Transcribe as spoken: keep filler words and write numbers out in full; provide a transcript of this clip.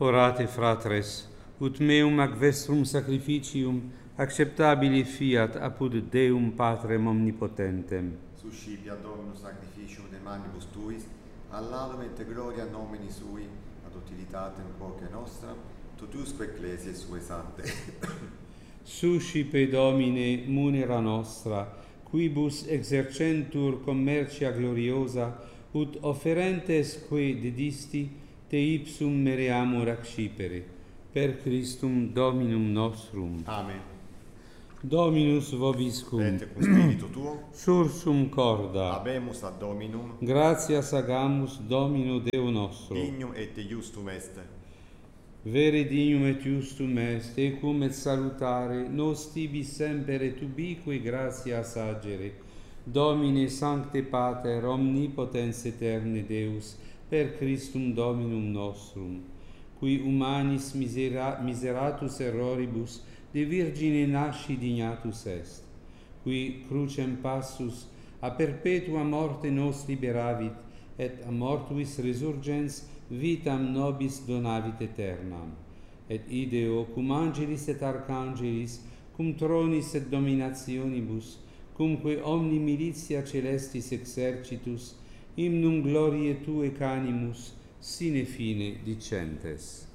Orate, fratres, ut meum ac vestrum sacrificium acceptabili fiat apud Deum Patrem omnipotentem. Suscipia Dominus sacrificium de manibus tuis, all'alum et gloria nomini sui, ad utilitatem quoque nostra, totusque ecclesiae sue sante. Suscipe Domine munera nostra, quibus exercentur commercia gloriosa, ut offerentes que dedisti, te ipsum mereamur accipere. Per Christum Dominum nostrum. Amen. Dominus vobiscum. Et cum spiritu tuo. Sursum corda. Habemus ad Dominum. Gratias agamus Domino Deo nostro. Dignum et iustum est. Vere dignum et iustum est, ecum et salutare, nos tibi semper et ubique gratias agere. Domine Sancte Pater, omnipotens aeterne Deus, per Christum Dominum nostrum, qui humanis misera, miseratus erroribus de Virgine nasci dignatus est, qui crucem passus a perpetua morte nos liberavit, et a mortuis resurgens vitam nobis donavit aeternam. Et ideo cum angelis et archangelis, cum tronis et dominationibus, cumque omni militia celestis exercitus, hymnum gloriae Tuae canimus, sine fine dicentes.